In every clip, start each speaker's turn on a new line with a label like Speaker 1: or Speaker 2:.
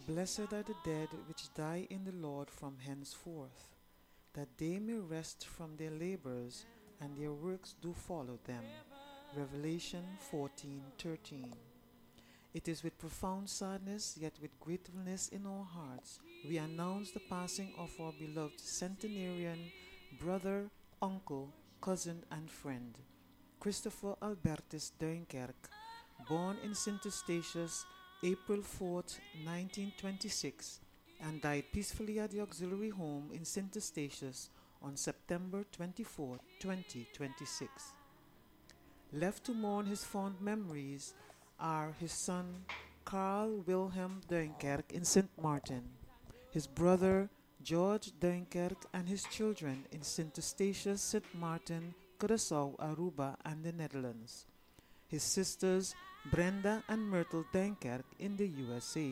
Speaker 1: Blessed are the dead which die in the Lord from henceforth, that they may rest from their labors, and their works do follow them. Revelation 14:13. It is with profound sadness, yet with gratefulness in our hearts, we announce the passing of our beloved centenarian, brother, uncle, cousin, and friend, Christopher Albertus Duinkerk, born in Sint Eustatius, April 4th, 1926, and died peacefully at the auxiliary home in Sint Eustatius on September 24, 2026. Left to mourn his fond memories are his son Carl Wilhelm Duinkerk in St. Martin, his brother George Duinkerk and his children in St. Eustatius, St. Martin, Curaçao, Aruba, and the Netherlands, his sisters Brenda and Myrtle Duinkerk in the USA,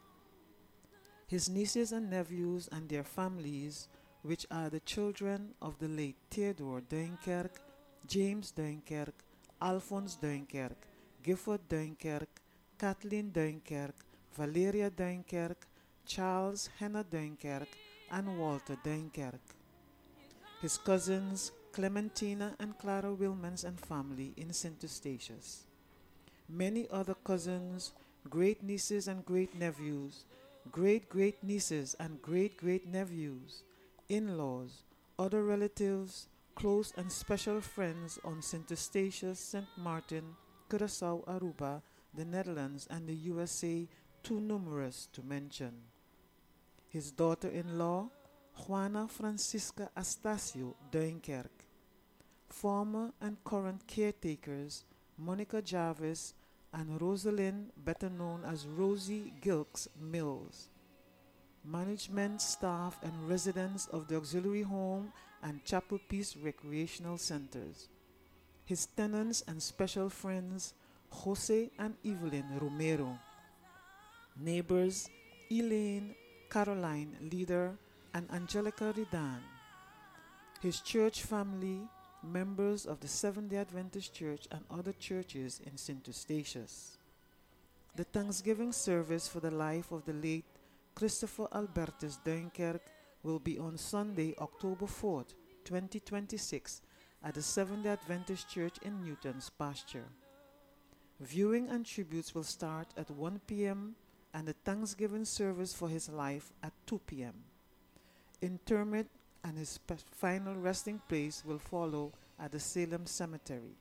Speaker 1: his nieces and nephews and their families, which are the children of the late Theodore Duinkerk, James Duinkerk, Alphonse Duinkerk, Gifford Duinkerk, Kathleen Duinkerk, Valeria Duinkerk, Charles Henna Duinkerk, and Walter Duinkerk. His cousins Clementina and Clara Wilmans and family in St. Eustatius. Many other cousins, great nieces and great nephews, great great nieces and great great nephews, in laws, other relatives, close and special friends on St. Eustatius, St. Martin, Curaçao, Aruba, the Netherlands, and the USA, too numerous to mention. His daughter in law, Juana Francisca Astacio Duinkerk. Former and current caretakers, Monica Jarvis and Rosalind, better known as Rosie Gilks Mills. Management, staff, and residents of the auxiliary home and Chapel Peace recreational centers. His tenants and special friends, Jose and Evelyn Romero. Neighbors, Elaine, Caroline Leader, and Angelica Ridan. His church family, members of the Seventh-day Adventist Church and other churches in St. Eustatius. The Thanksgiving service for the life of the late Christopher Albertus Duinkerk will be on Sunday, October 4th, 2026 at the Seventh-day Adventist Church in Newton's Pasture. Viewing and tributes will start at 1 p.m. and the Thanksgiving service for his life at 2 p.m. Interment and his final resting place will follow at the Salem Cemetery.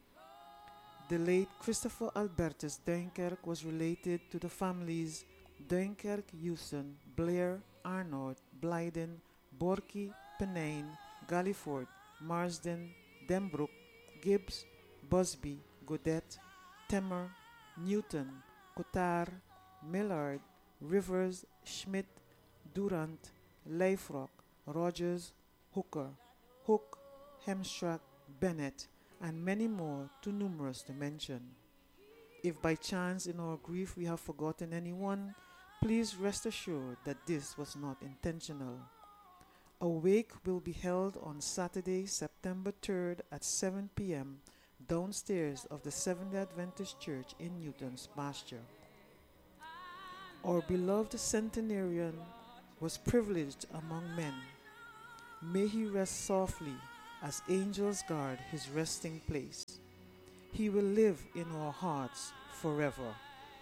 Speaker 1: The late Christopher Albertus Duinkerk was related to the families Duinkerk, Houston, Blair, Arnold, Blyden, Borky, Penine, Galliford, Marsden, Denbrook, Gibbs, Busby, Godet, Temmer, Newton, Cotard, Millard, Rivers, Schmidt, Durant, Leifrock, Rogers, Hooker, Hook, Hemstrack, Bennett, and many more too numerous to mention. If by chance in our grief we have forgotten anyone, please rest assured that this was not intentional. A wake will be held on Saturday, September 3rd at 7 p.m. downstairs of the Seventh-day Adventist Church in Newton's Pasture. Our beloved centenarian was privileged among men. May he rest softly as angels guard his resting place. He will live in our hearts forever.